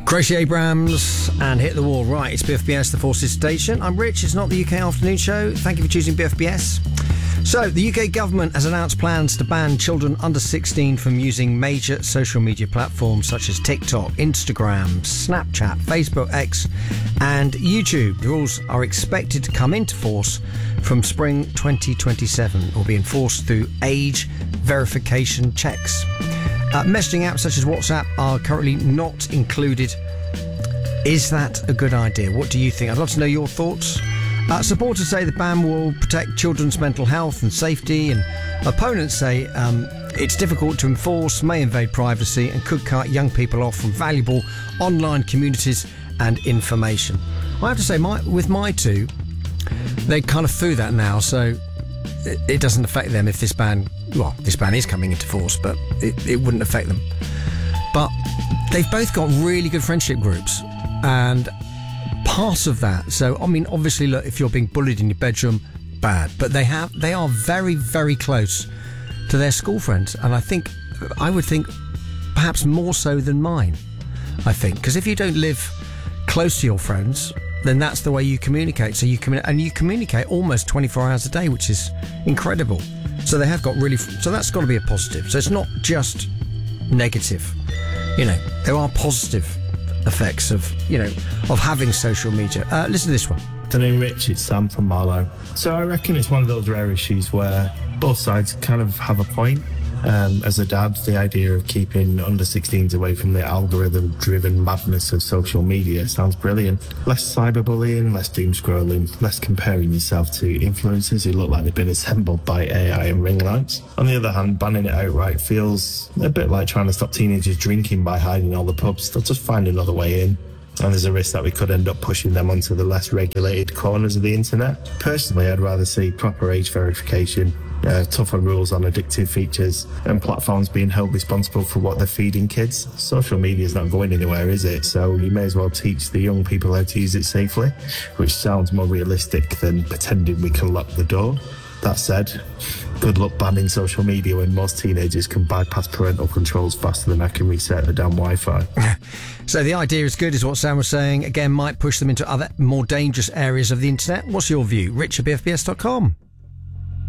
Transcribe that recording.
Gracie Abrams and Hit the Wall. Right, it's BFBS, the Forces Station. I'm Rich, it's not the UK Afternoon Show. Thank you for choosing BFBS. So, the UK government has announced plans to ban children under 16 from using major social media platforms such as TikTok, Instagram, Snapchat, Facebook, X and YouTube. The rules are expected to come into force from spring 2027 or be enforced through age verification checks. Messaging apps such as WhatsApp are currently not included. Is that a good idea? What do you think? I'd love to know your thoughts. Supporters say the ban will protect children's mental health and safety, and opponents say it's difficult to enforce, may invade privacy, and could cut young people off from valuable online communities and information. I have to say, with my two, they kind of through that now, so it doesn't affect them if this ban is coming into force, but it wouldn't affect them. But they've both got really good friendship groups, and part of that, so I mean, obviously, look, if you're being bullied in your bedroom, bad, but they are very, very close to their school friends, and I would think perhaps more so than mine, I think, because if you don't live close to your friends, then that's the way you communicate. So you communicate almost 24 hours a day, which is incredible. So they have got so that's got to be a positive. So it's not just negative. You know, there are positive effects of having social media. Listen to this one. Afternoon, Rich. It's Sam from Marlow. So I reckon it's one of those rare issues where both sides kind of have a point. As a dad, the idea of keeping under 16s away from the algorithm-driven madness of social media sounds brilliant. Less cyberbullying, less doom scrolling, less comparing yourself to influencers who look like they've been assembled by AI and ring lights. On the other hand, banning it outright feels a bit like trying to stop teenagers drinking by hiding all the pubs. They'll just find another way in. And there's a risk that we could end up pushing them onto the less regulated corners of the internet. Personally, I'd rather see proper age verification, tougher rules on addictive features, and platforms being held responsible for what they're feeding kids. Social media is not going anywhere, is it? So you may as well teach the young people how to use it safely, which sounds more realistic than pretending we can lock the door. That said, good luck banning social media when most teenagers can bypass parental controls faster than I can reset the damn Wi-Fi. So the idea is good, is what Sam was saying. Again, might push them into other more dangerous areas of the internet. What's your view? Rich@bfbs.com.